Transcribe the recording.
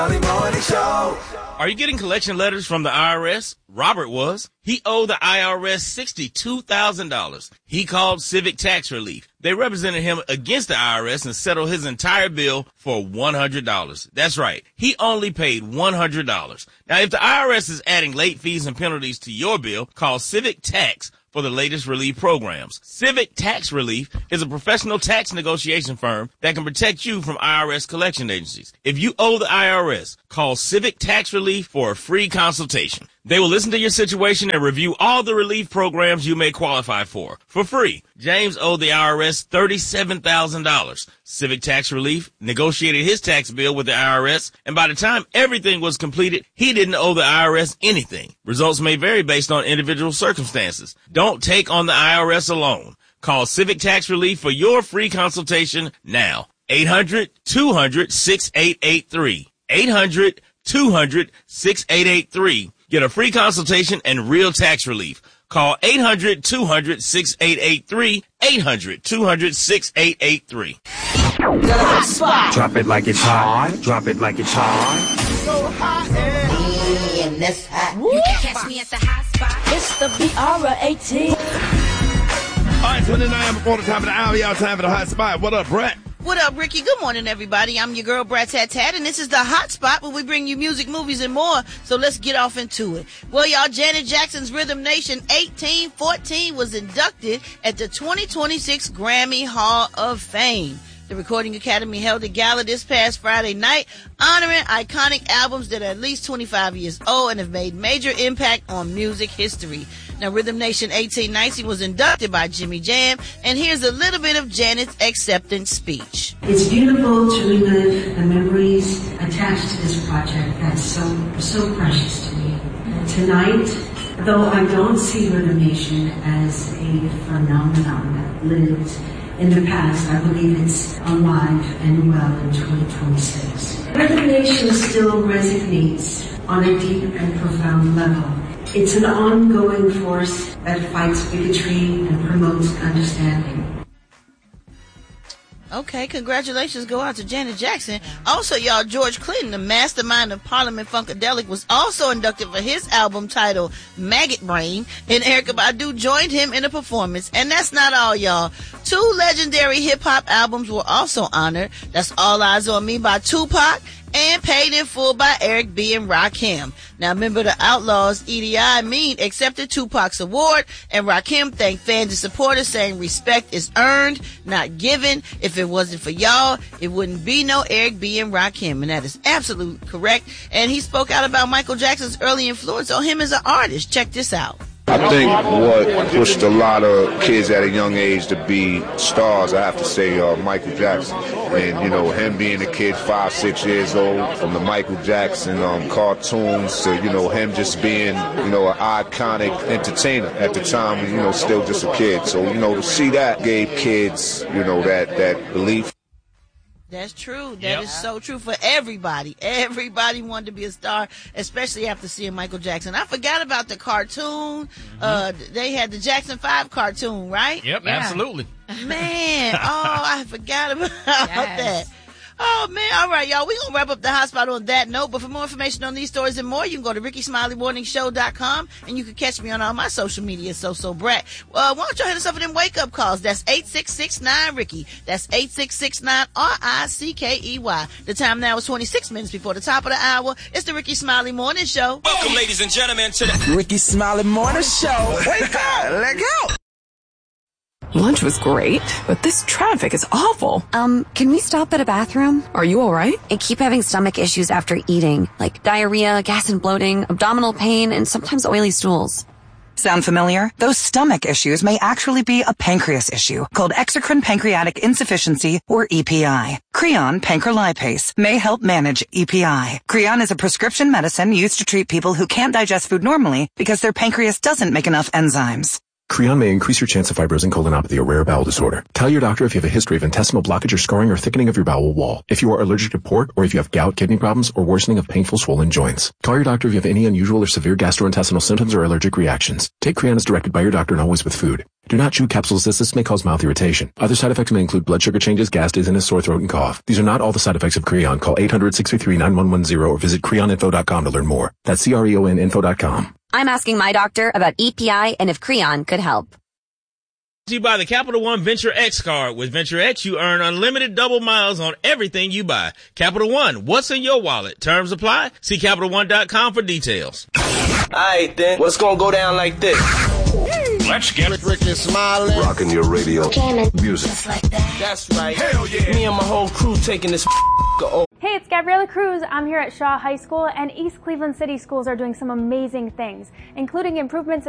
Are you getting collection letters from the IRS? Robert was. He owed the IRS $62,000. He called Civic Tax Relief. They represented him against the IRS and settled his entire bill for $100. That's right. He only paid $100. Now, if the IRS is adding late fees and penalties to your bill, call Civic Tax for the latest relief programs. Civic Tax Relief is a professional tax negotiation firm that can protect you from IRS collection agencies. If you owe the IRS, call Civic Tax Relief for a free consultation. They will listen to your situation and review all the relief programs you may qualify for free. James owed the IRS $37,000. Civic Tax Relief negotiated his tax bill with the IRS, and by the time everything was completed, he didn't owe the IRS anything. Results may vary based on individual circumstances. Don't take on the IRS alone. Call Civic Tax Relief for your free consultation now. 800-200-6883. 800-200-6883. Get a free consultation and real tax relief. Call 800-200-6883. 800-200-6883. Drop it like it's hot. Drop it like it's hot. So hot and that's hot. You can catch me at the hot spot. It's the BR18. All right, 29 before the top of the hour. Y'all time for the hot spot. What up, Brett? What up, Ricky? Good morning, everybody. I'm your girl, Brat Tat Tat, and this is the Hot Spot where we bring you music, movies, and more. So let's get off into it. Well, y'all, Janet Jackson's Rhythm Nation 1814 was inducted at the 2026 Grammy Hall of Fame. The Recording Academy held a gala this past Friday night, honoring iconic albums that are at least 25 years old and have made major impact on music history. Now, Rhythm Nation 1819 was inducted by Jimmy Jam, and here's a little bit of Janet's acceptance speech. It's beautiful to relive the memories attached to this project that's so precious to me. Tonight, though I don't see Rhythm Nation as a phenomenon that lived in the past, I believe it's alive and well in 2026. Rhythm Nation still resonates on a deep and profound level. It's an ongoing force that fights bigotry and promotes understanding. Okay, congratulations go out to Janet Jackson. Also, y'all, George Clinton, the mastermind of Parliament Funkadelic, was also inducted for his album titled Maggot Brain, and Erykah Badu joined him in a performance. And that's not all, y'all. 2 legendary hip-hop albums were also honored. That's All Eyes on Me by Tupac and Paid in Full by Eric B. and Rakim. Now, member the Outlaws, Edie Mean, accepted Tupac's award, and Rakim thanked fans and supporters, saying respect is earned, not given. If it wasn't for y'all, it wouldn't be no Eric B. and Rakim, and that is absolutely correct. And he spoke out about Michael Jackson's early influence on him as an artist. Check this out. I think what pushed a lot of kids at a young age to be stars, I have to say, Michael Jackson. And, you know, him being a kid 5, 6 years old, from the Michael Jackson cartoons to, you know, him just being, you know, an iconic entertainer at the time, you know, still just a kid. So, you know, to see that gave kids, you know, that belief. That's true. That is so true for everybody. Everybody wanted to be a star, especially after seeing Michael Jackson. I forgot about the cartoon. They had the Jackson 5 cartoon, right? Yep, absolutely. Man, I forgot about that. Oh, man. All right, y'all. We're going to wrap up the hot spot on that note. But for more information on these stories and more, you can go to RickySmileyMorningShow.com, and you can catch me on all my social media, So Brat. Why don't y'all hit us up with them wake-up calls? That's 866-9-RICKY. That's 866-9-RICKEY. The time now is 26 minutes before the top of the hour. It's the Ricky Smiley Morning Show. Welcome, ladies and gentlemen, to the Ricky Smiley Morning Show. Wake up! Let go! Lunch was great, but this traffic is awful. Can we stop at a bathroom? Are you all right? I keep having stomach issues after eating, like diarrhea, gas and bloating, abdominal pain, and sometimes oily stools. Sound familiar? Those stomach issues may actually be a pancreas issue called exocrine pancreatic insufficiency, or EPI. Creon pancrelipase may help manage EPI. Creon is a prescription medicine used to treat people who can't digest food normally because their pancreas doesn't make enough enzymes. Creon may increase your chance of fibrosing colonopathy or rare bowel disorder. Tell your doctor if you have a history of intestinal blockage or scarring or thickening of your bowel wall. If you are allergic to pork or if you have gout, kidney problems, or worsening of painful swollen joints. Call your doctor if you have any unusual or severe gastrointestinal symptoms or allergic reactions. Take Creon as directed by your doctor and always with food. Do not chew capsules as this may cause mouth irritation. Other side effects may include blood sugar changes, gas, dizziness, sore throat, and cough. These are not all the side effects of Creon. Call 800-633-9110 or visit creoninfo.com to learn more. That's CREONinfo.com. I'm asking my doctor about EPI and if Creon could help. You buy the Capital One Venture X card. With Venture X, you earn unlimited double miles on everything you buy. Capital One, what's in your wallet? Terms apply. See CapitalOne.com for details. Alright then, what's gonna go down like this? Let's get Ricky Smiley. Rocking your radio. Music. Just like that. That's right. Hell yeah. Me and my whole crew taking this over. Hey, it's Gabriela Cruz. I'm here at Shaw High School, and East Cleveland City Schools are doing some amazing things, including improvements